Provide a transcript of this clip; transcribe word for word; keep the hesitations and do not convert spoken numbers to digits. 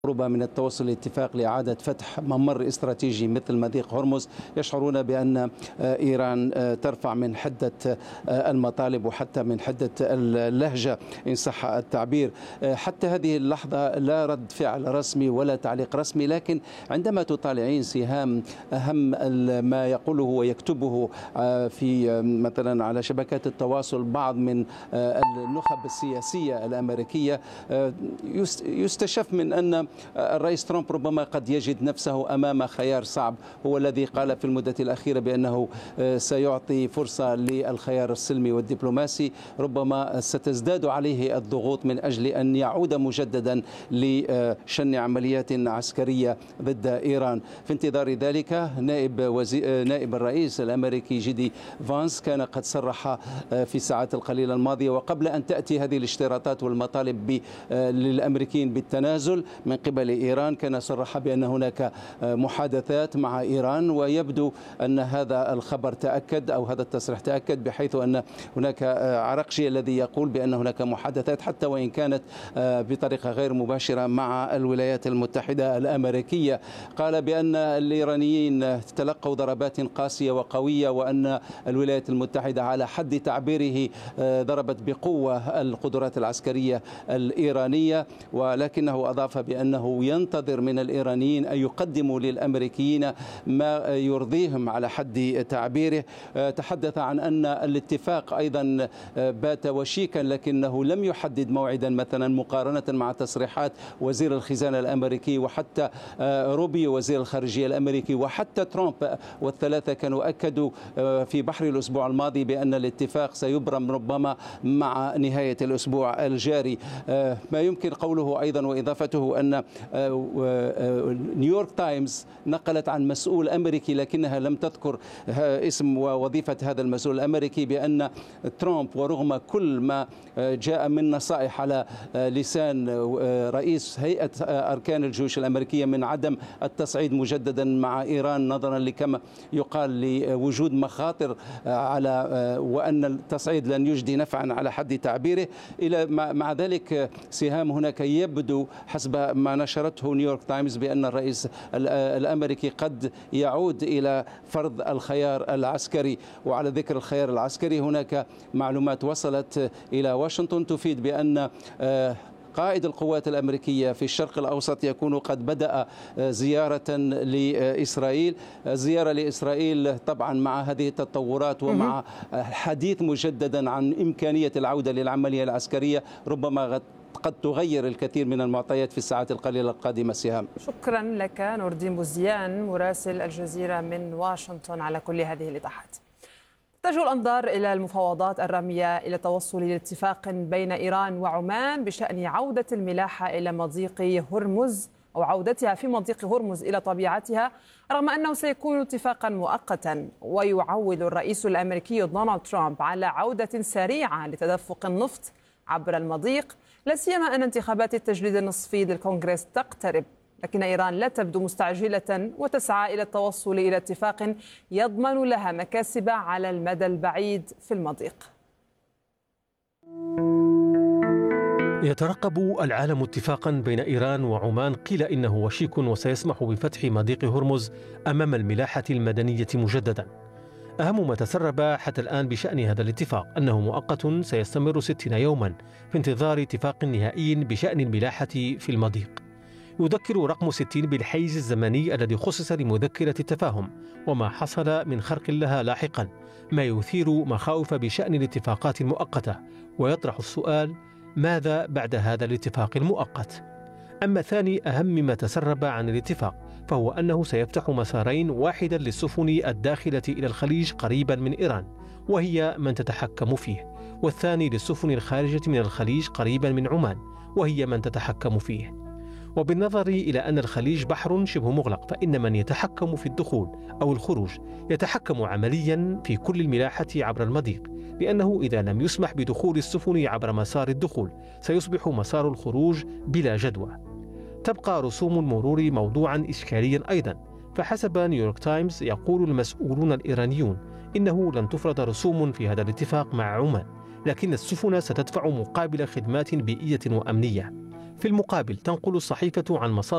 قرب من التوصل لاتفاق لإعادة فتح ممر استراتيجي مثل مضيق هرمز، يشعرون بأن إيران ترفع من حدة المطالب وحتى من حدة اللهجة إن صح التعبير. حتى هذه اللحظة لا رد فعل رسمي ولا تعليق رسمي، لكن عندما تطالعين سهام أهم ما يقوله ويكتبه في مثلا على شبكات التواصل بعض من النخب السياسية الأمريكية، يستشف من أن الرئيس ترامب ربما قد يجد نفسه أمام خيار صعب، هو الذي قال في المدة الأخيرة بأنه سيعطي فرصة للخيار السلمي والدبلوماسي. ربما ستزداد عليه الضغوط من أجل أن يعود مجددا لشن عمليات عسكرية ضد إيران. في انتظار ذلك نائب, وزي... نائب الرئيس الأمريكي جي دي فانس كان قد صرح في الساعات القليلة الماضية، وقبل أن تأتي هذه الاشتراطات والمطالب ب... للأمريكيين بالتنازل من قبل إيران، كان صرح بأن هناك محادثات مع إيران، ويبدو أن هذا الخبر تأكد أو هذا التصريح تأكد، بحيث أن هناك عرقشي الذي يقول بأن هناك محادثات حتى وإن كانت بطريقة غير مباشرة مع الولايات المتحدة الأمريكية. قال بأن الإيرانيين تلقوا ضربات قاسية وقوية، وأن الولايات المتحدة على حد تعبيره ضربت بقوة القدرات العسكرية الإيرانية، ولكنه أضاف بأنه ينتظر من الإيرانيين أن يقدموا للأمريكيين ما يرضيهم على حد تعبيره. تحدث عن أن الاتفاق أيضا بات وشيكا، لكنه لم يحدد موعدا، مثلا مقارنة مع تصريحات وزير الخزانة الأمريكي وحتى روبيو وزير الخارجية الأمريكي وحتى ترامب، والثلاثة كانوا أكدوا في بحر الأسبوع الماضي بأن الاتفاق سيبرم ربما مع نهاية الأسبوع الجاري. ما يمكن قوله أيضا وإضافته أن نيويورك تايمز نقلت عن مسؤول أمريكي، لكنها لم تذكر اسم ووظيفة هذا المسؤول الأمريكي، بأن ترامب ورغم كل ما جاء من نصائح على لسان رئيس هيئة أركان الجيوش الأمريكية من عدم التصعيد مجددا مع إيران نظرا لكما يقال لوجود مخاطر على وأن التصعيد لن يجدي نفعا على حد تعبيره، إلى مع ذلك سهام هناك يبدو حسب ما نشرته نيويورك تايمز بأن الرئيس الأمريكي قد يعود إلى فرض الخيار العسكري. وعلى ذكر الخيار العسكري، هناك معلومات وصلت إلى واشنطن تفيد بأن قائد القوات الأمريكية في الشرق الأوسط يكون قد بدأ زيارة لإسرائيل. زيارة لإسرائيل طبعا مع هذه التطورات ومع الحديث مجددا عن إمكانية العودة للعملية العسكرية ربما قد تغير الكثير من المعطيات في الساعات القليلة القادمة. سهام، شكرا لك نور الدين بوزيان مراسل الجزيرة من واشنطن على كل هذه الإيضاحات. تتجه الأنظار إلى المفاوضات الرامية إلى التوصل لاتفاق بين إيران وعمان بشأن عودة الملاحة إلى مضيق هرمز أو عودتها في مضيق هرمز إلى طبيعتها، رغم أنه سيكون اتفاقا مؤقتا. ويعول الرئيس الأمريكي دونالد ترامب على عودة سريعة لتدفق النفط عبر المضيق، لا سيما أن انتخابات التجديد النصفي للكونغرس تقترب. لكن إيران لا تبدو مستعجلة وتسعى إلى التوصل إلى اتفاق يضمن لها مكاسب على المدى البعيد في المضيق. يترقب العالم اتفاقا بين إيران وعمان قيل إنه وشيك وسيسمح بفتح مضيق هرمز أمام الملاحة المدنية مجددا. أهم ما تسرب حتى الآن بشأن هذا الاتفاق أنه مؤقت سيستمر ستين يوما في انتظار اتفاق نهائي بشأن الملاحة في المضيق. يذكر رقم ستين بالحيز الزمني الذي خصص لمذكرة التفاهم وما حصل من خرق لها لاحقا، ما يثير مخاوف بشأن الاتفاقات المؤقتة، ويطرح السؤال: ماذا بعد هذا الاتفاق المؤقت؟ أما ثاني أهم ما تسرب عن الاتفاق فهو أنه سيفتح مسارين، واحدا للسفن الداخلة إلى الخليج قريبا من إيران وهي من تتحكم فيه، والثاني للسفن الخارجة من الخليج قريبا من عمان وهي من تتحكم فيه. وبالنظر إلى أن الخليج بحر شبه مغلق، فإن من يتحكم في الدخول أو الخروج يتحكم عمليا في كل الملاحة عبر المضيق، لأنه إذا لم يسمح بدخول السفن عبر مسار الدخول سيصبح مسار الخروج بلا جدوى. تبقى رسوم المرور موضوعا إشكاليا أيضا، فحسب نيويورك تايمز يقول المسؤولون الإيرانيون إنه لن تفرض رسوم في هذا الاتفاق مع عمان، لكن السفن ستدفع مقابل خدمات بيئية وأمنية. في المقابل تنقل الصحيفة عن مصادر